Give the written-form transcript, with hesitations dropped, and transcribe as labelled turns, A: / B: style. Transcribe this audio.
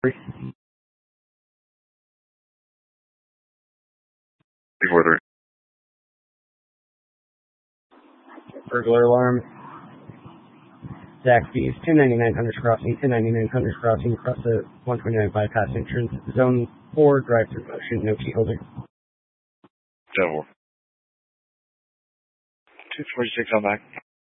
A: 343.
B: Burglar alarm. Zach Bees, 299 Hunters Crossing, 299 Hunters Crossing, across the 129 bypass entrance, zone 4, drive-through motion, no key holder.
A: 246 on back.